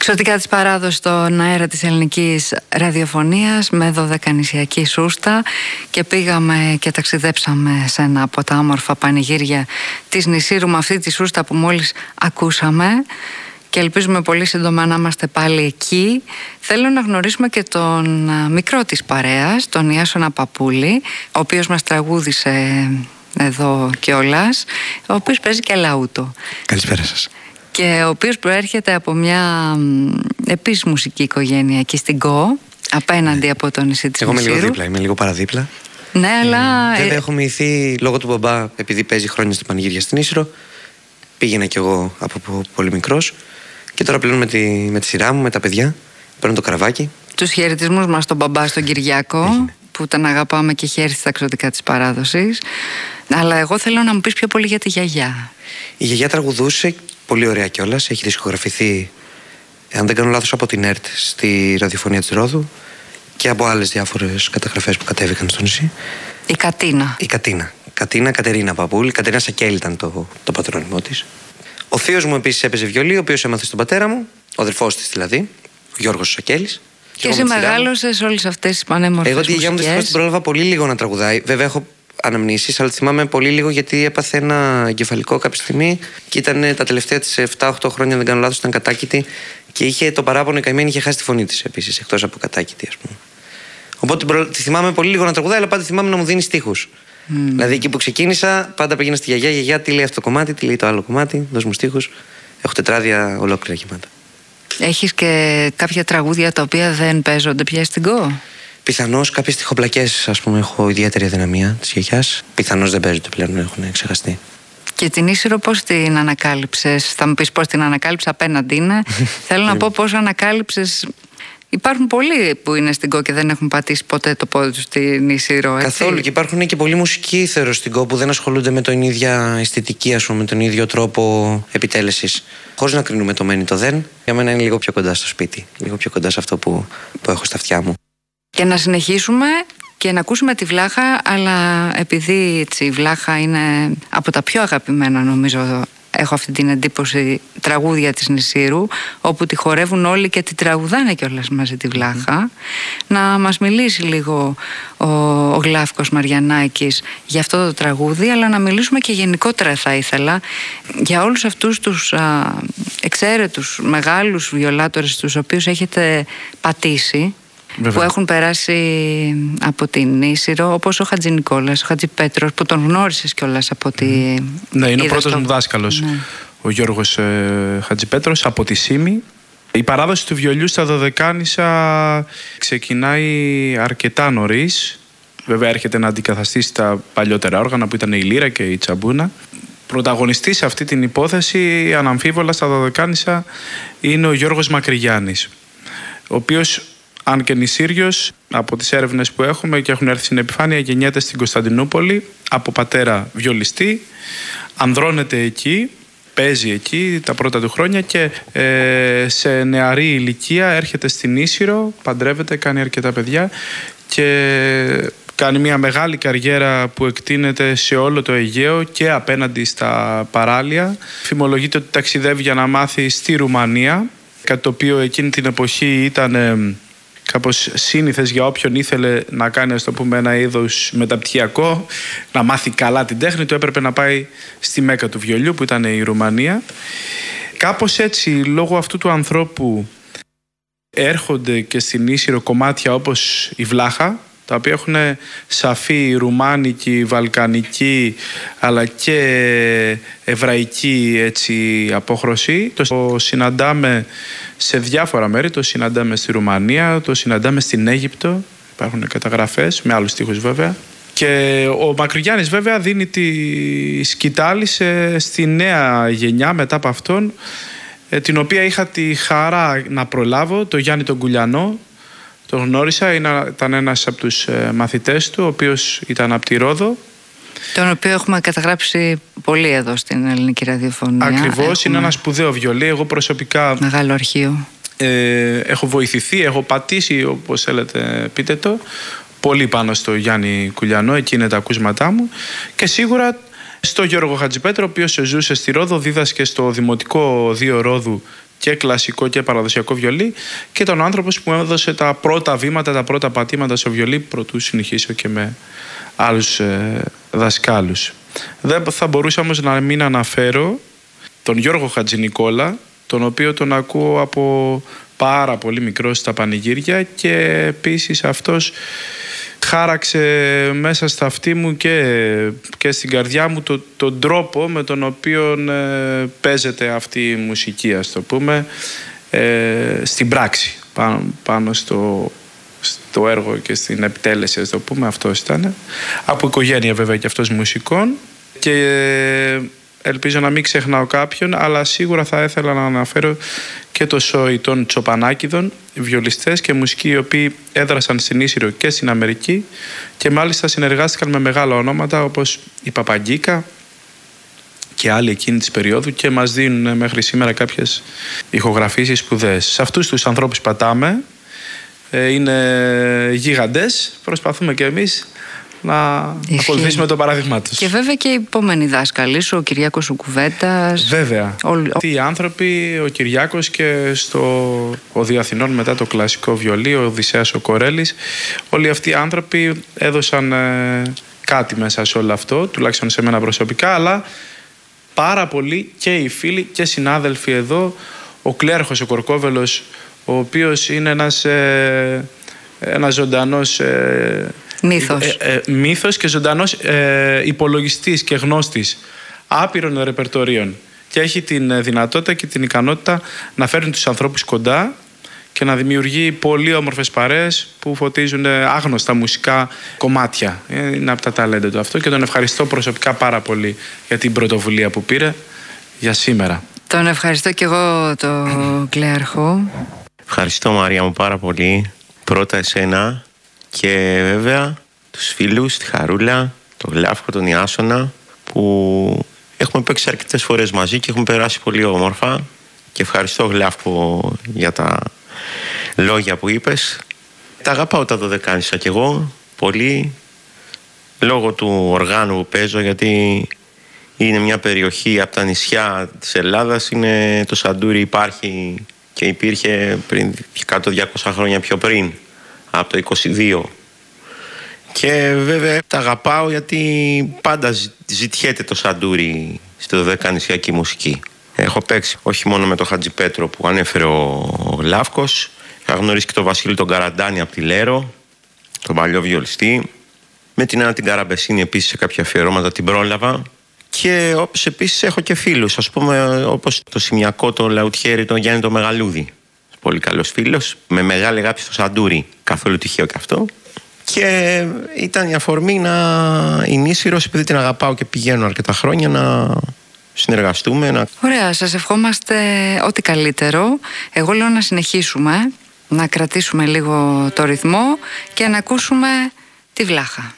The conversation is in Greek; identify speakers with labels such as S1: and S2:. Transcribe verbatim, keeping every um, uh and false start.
S1: Εξωτικά της παράδοσης στον αέρα της ελληνικής ραδιοφωνίας με δωδεκανησιακή σούστα, και πήγαμε και ταξιδέψαμε σε ένα από τα όμορφα πανηγύρια της Νησήρου με αυτή τη σούστα που μόλις ακούσαμε, και ελπίζουμε πολύ σύντομα να είμαστε πάλι εκεί. Θέλω να γνωρίσουμε και τον μικρό της παρέας, τον Ιάσονα Παπούλη, ο οποίος μας τραγούδισε εδώ κιόλας, ο οποίος παίζει και λαούτο.
S2: Καλησπέρα σας.
S1: Και ο οποίος προέρχεται από μια επίσης μουσική οικογένεια εκεί στην ΚΟ, απέναντι ναι. από το νησί της
S2: Εγώ
S1: Νησήρου.
S2: είμαι λίγο δίπλα, είμαι λίγο παραδίπλα.
S1: Ναι, αλλά...
S2: Ε, βέβαια έχω μοιηθεί λόγω του μπαμπά, επειδή παίζει χρόνια στην πανηγύρια στην Ίσυρο. Πήγαινα κι εγώ από πολύ μικρός. Και τώρα πλέον με τη, με τη σειρά μου, με τα παιδιά, παίρνω το καραβάκι.
S1: Τους χαιρετισμούς μας στον μπαμπά, στον Κυριάκο, Έγινε. που τον αγαπάμε και χαίρει στα εξωτικά της παράδοσης. Αλλά εγώ θέλω να μου πεις πιο πολύ για τη γιαγιά.
S2: Η γιαγιά τραγουδούσε πολύ ωραία κιόλας. Έχει δισκογραφηθεί, αν δεν κάνω λάθος, από την ΕΡΤ στη ραδιοφωνία της Ρόδου και από άλλες διάφορες καταγραφές που κατέβηκαν στο νησί.
S1: Η Κατίνα.
S2: Η Κατίνα. Κατίνα Κατερίνα Παπούλη. Κατερίνα Σακέλη ήταν το, το πατρόνυμό της. Ο θείος μου επίσης έπαιζε βιολί, ο οποίος έμαθε στον πατέρα μου, ο αδερφός της δηλαδή, ο Γιώργος Σακέλης.
S1: Και, και εσύ μεγάλωσες όλες αυτές τις πανέμορφες
S2: Εγώ τη γιαγιά μου δυστυχώς την πρόλαβα πολύ λίγο να τραγουδάει. Βέβαια έχω αναμνήσεις, αλλά θυμάμαι πολύ λίγο γιατί έπαθε ένα εγκεφαλικό κάποια στιγμή και ήταν τα τελευταία της επτά οκτώ χρόνια, αν δεν κάνω λάθος, ήταν κατάκητη και είχε το παράπονο η καημένη, είχε χάσει τη φωνή της επίσης, εκτός από κατάκητη, ας πούμε. Οπότε τη θυμάμαι πολύ λίγο να τραγουδάει, αλλά πάντα θυμάμαι να μου δίνει στίχους. Mm. Δηλαδή εκεί που ξεκίνησα, πάντα πήγαινα στη γιαγιά, γιαγιά τι λέει αυτό το κομμάτι, τι λέει το άλλο κομμάτι, δώσ' μου στίχους. Έχω τετράδια ολόκληρα γεμάτα.
S1: Έχεις και κάποια τραγούδια τα οποία δεν παίζονται πια στην ΚΟ?
S2: Πιθανώς κάποιες στιχοπλακές, ας πούμε, έχω ιδιαίτερη αδυναμία της γιαγιάς. Πιθανώς δεν παίζονται πλέον, έχουν ξεχαστεί. Και
S1: την Ίσυρο πώς την ανακάλυψες? Θα μου πεις πώς την ανακάλυψα, απέναντι είναι. Θέλω να πω πώς ανακάλυψες. Υπάρχουν πολλοί που είναι στην ΚΟ και δεν έχουν πατήσει ποτέ το πόδι τους στην Ίσυρο, έτσι.
S2: Καθόλου. Και υπάρχουν και πολλοί μουσικοί, θεωρώ, στην ΚΟ που δεν ασχολούνται με την ίδια αισθητική, ας πούμε, με τον ίδιο τρόπο επιτέλεσης. Χωρίς να κρίνουμε το μένει το δεν. Για μένα είναι λίγο πιο κοντά στο σπίτι. Λίγο πιο κοντά σε αυτό που, που έχω στα αυτιά μου.
S1: Και να συνεχίσουμε και να ακούσουμε τη Βλάχα, αλλά επειδή έτσι, η Βλάχα είναι από τα πιο αγαπημένα, νομίζω, έχω αυτή την εντύπωση, τραγούδια της Νησήρου, όπου τη χορεύουν όλοι και τη τραγουδάνε κιόλας μαζί τη Βλάχα. Mm. Να μας μιλήσει λίγο ο, ο Γλάφκος Μαριανάκης για αυτό το τραγούδι, αλλά να μιλήσουμε και γενικότερα, θα ήθελα, για όλους αυτούς τους α, εξαίρετους μεγάλους βιολάτορες τους οποίους έχετε πατήσει. Βέβαια. Που έχουν περάσει από την Ίσυρο, όπως ο Χατζη Νικόλας, ο Χατζη Πέτρος, που τον γνώρισες κιόλας από τη...
S3: Ναι, είναι ο πρώτος στο... μου δάσκαλος, ναι. Ο Γιώργος ε, Χατζη Πέτρος από τη Σύμη. Η παράδοση του βιολιού στα Δωδεκάνησα ξεκινάει αρκετά νωρίς. Βέβαια έρχεται να αντικαταστήσει τα παλιότερα όργανα που ήταν η λύρα και η τσαμπούνα. Πρωταγωνιστής σε αυτή την υπόθεση, αναμφίβολα, στα Δωδεκάνησα είναι ο Γιώργος Μακρυγιάννης, ο οποίος, αν και νησίριος, από τις έρευνες που έχουμε και έχουν έρθει στην επιφάνεια, γεννιέται στην Κωνσταντινούπολη από πατέρα βιολιστή, ανδρώνεται εκεί, παίζει εκεί τα πρώτα του χρόνια και ε, σε νεαρή ηλικία έρχεται στην Ίσυρο, παντρεύεται, κάνει αρκετά παιδιά και κάνει μια μεγάλη καριέρα που εκτείνεται σε όλο το Αιγαίο και απέναντι στα παράλια. Φημολογείται ότι ταξιδεύει για να μάθει στη Ρουμανία, κάτι το οποίο εκείνη την εποχή ήταν ε, κάπως σύνηθες για όποιον ήθελε να κάνει, ας το πούμε, ένα είδος μεταπτυχιακό, να μάθει καλά την τέχνη του, έπρεπε να πάει στη Μέκα του βιολιού, που ήταν η Ρουμανία. Κάπως έτσι, λόγω αυτού του ανθρώπου, έρχονται και στην Ίσυρο κομμάτια όπως η Βλάχα, τα οποία έχουν σαφή ρουμάνικη, βαλκανική, αλλά και εβραϊκή, έτσι, απόχρωση. Το συναντάμε σε διάφορα μέρη, το συναντάμε στη Ρουμανία, το συναντάμε στην Αίγυπτο, υπάρχουν καταγραφές, με άλλους στίχους βέβαια. Και ο Μακρυγιάννης βέβαια δίνει τη σκητάλη σε, στη νέα γενιά μετά από αυτόν, την οποία είχα τη χαρά να προλάβω, το Γιάννη τον Κουλιανό. Τον γνώρισα, ήταν ένας από τους μαθητές του, ο οποίος ήταν από τη Ρόδο.
S1: Τον οποίο έχουμε καταγράψει πολύ εδώ στην ελληνική ραδιοφωνία.
S3: Ακριβώς, έχουμε... είναι ένα σπουδαίο βιολί. Εγώ προσωπικά...
S1: Μεγάλο αρχείο.
S3: Ε, έχω βοηθηθεί, έχω πατήσει, όπως θέλετε πείτε το, πολύ πάνω στο Γιάννη Κουλιανό, εκεί είναι τα ακούσματά μου. Και σίγουρα στο Γιώργο Χατζη Πέτρο, ο οποίος ζούσε στη Ρόδο, δίδασκε στο Δημοτικό δύο Ρόδου και κλασικό και παραδοσιακό βιολί, και ήταν ο άνθρωπος που μου έδωσε τα πρώτα βήματα, τα πρώτα πατήματα στο βιολί, προτού συνεχίσω και με άλλους ε, δασκάλους. Δεν θα μπορούσα όμως να μην αναφέρω τον Γιώργο Χατζηνικόλα, τον οποίο τον ακούω από πάρα πολύ μικρό στα πανηγύρια, και επίσης αυτός χάραξε μέσα στα αυτή μου και, και στην καρδιά μου το, τον τρόπο με τον οποίο ε, παίζεται αυτή η μουσική, ας το πούμε, ε, στην πράξη, πάνω, πάνω στο, στο έργο και στην επιτέλεση, ας το πούμε. Αυτός ήταν από οικογένεια βέβαια και αυτός μουσικών, και ε, ελπίζω να μην ξεχνάω κάποιον, αλλά σίγουρα θα ήθελα να αναφέρω και το σόι των Τσοπανάκηδων, βιολιστές και μουσικοί οι οποίοι έδρασαν στην Ίσυρο και στην Αμερική, και μάλιστα συνεργάστηκαν με μεγάλα ονόματα όπως η Παπαγκίκα και άλλοι εκείνη της περίοδου, και μας δίνουν μέχρι σήμερα κάποιες ηχογραφήσεις σπουδαίες. Σε αυτούς τους ανθρώπους πατάμε, είναι γίγαντες, προσπαθούμε και εμείς να ακολουθήσουμε το παράδειγμά τους.
S1: Και βέβαια και οι επόμενοι δάσκαλοι, ο Κυριάκος ο Κουβέτας.
S3: Βέβαια. Όλοι αυτοί οι άνθρωποι, ο Κυριάκος και στο Οδείο Αθηνών μετά το κλασικό βιολί, ο Οδυσσέας ο Κορέλης, όλοι αυτοί οι άνθρωποι έδωσαν ε, κάτι μέσα σε όλο αυτό, τουλάχιστον σε μένα προσωπικά, αλλά πάρα πολύ και οι φίλοι και συνάδελφοι εδώ, ο Κλέαρχος ο Κορκόβελος, ο οποίος είναι ένας, ε, ένας ζωντανός ε,
S1: Μύθος.
S3: Ε, ε, μύθος και ζωντανός ε, υπολογιστής και γνώστης άπειρων ρεπερτορίων, και έχει την δυνατότητα και την ικανότητα να φέρνει τους ανθρώπους κοντά και να δημιουργεί πολύ όμορφες παρέες που φωτίζουν άγνωστα μουσικά κομμάτια. Είναι από τα ταλέντα του αυτό, και τον ευχαριστώ προσωπικά πάρα πολύ για την πρωτοβουλία που πήρε για σήμερα.
S1: Τον ευχαριστώ και εγώ τον Κλέαρχο.
S4: Ευχαριστώ Μαρία μου πάρα πολύ. Πρώτα εσένα, και βέβαια τους φίλους, τη Χαρούλα, τον Γλάφκο, τον Ιάσονα, που έχουμε παίξει αρκετές φορές μαζί και έχουμε περάσει πολύ όμορφα, και ευχαριστώ Γλάφκο για τα λόγια που είπες. Τα αγαπάω τα Δωδεκάνησα κι εγώ πολύ, λόγω του οργάνου που παίζω, γιατί είναι μια περιοχή από τα νησιά της Ελλάδας, είναι, το σαντούρι υπάρχει και υπήρχε πριν εκατό διακόσια χρόνια πιο πριν, από το είκοσι δύο, και βέβαια τα αγαπάω γιατί πάντα ζητιέται το σαντούρι στη δωδεκανησιακή μουσική. Έχω παίξει όχι μόνο με τον Χατζηπέτρο που ανέφερε ο Γλάφκος, είχα γνωρίσει και τον Βασίλη τον Καραντάνη από τη Λέρο, τον παλιό βιολιστή, με την Άννα την Καραμπεσίνη επίσης σε κάποια αφιερώματα την πρόλαβα, και όπως επίσης έχω και φίλους, ας πούμε όπως το Σημειακό, το Λαουτιέρι, τον Γιάννη τον Μεγαλούδη. Πολύ καλός φίλος, με μεγάλη αγάπη στο σαντούρι, καθόλου τυχαίο και αυτό. Και ήταν η αφορμή να η Ίσυρος, επειδή την αγαπάω και πηγαίνω αρκετά χρόνια, να συνεργαστούμε. Να...
S1: Ωραία, σας ευχόμαστε ό,τι καλύτερο. Εγώ λέω να συνεχίσουμε, να κρατήσουμε λίγο το ρυθμό και να ακούσουμε τη Βλάχα.